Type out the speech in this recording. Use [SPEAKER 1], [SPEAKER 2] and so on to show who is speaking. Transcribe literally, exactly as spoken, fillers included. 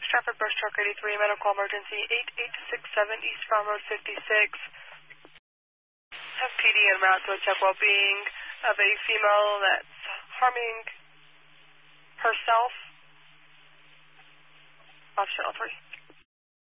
[SPEAKER 1] Stratford Brush Truck eighty-three, medical emergency eight eight six seven East Farm Road fifty-six. Have P D en route to check well-being of a female that's harming herself. Off channel three.